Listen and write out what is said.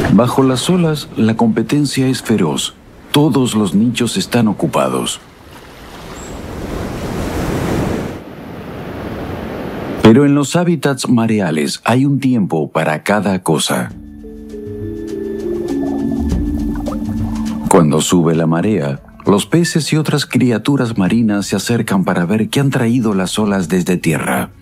Bajo las olas, la competencia es feroz. Todos los nichos están ocupados. Pero en los hábitats mareales hay un tiempo para cada cosa. Cuando sube la marea, los peces y otras criaturas marinas se acercan para ver qué han traído las olas desde tierra.